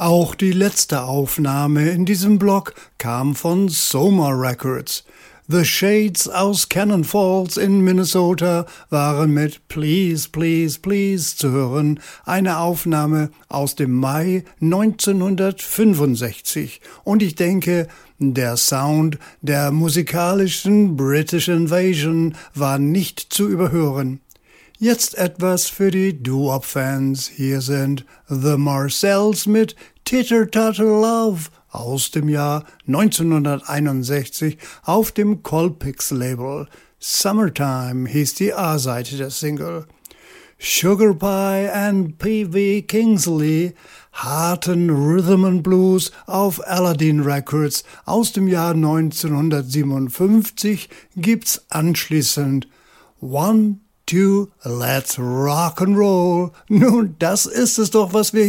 Auch die letzte Aufnahme in diesem Block kam von Soma Records. The Shades aus Cannon Falls in Minnesota waren mit Please, Please, Please zu hören, eine Aufnahme aus dem Mai 1965. Und ich denke, der Sound der musikalischen British Invasion war nicht zu überhören. Jetzt etwas für die Doo-Wop-Fans. Hier sind The Marcells mit Titter Tatter Love aus dem Jahr 1961 auf dem Colpix-Label. Summertime hieß die A-Seite der Single. Sugar Pie and P.V. Kingsley, harten Rhythm and Blues auf Aladdin Records aus dem Jahr 1957 gibt's anschließend One, Two, Let's Rock and Roll. Nun, das ist es doch, was wir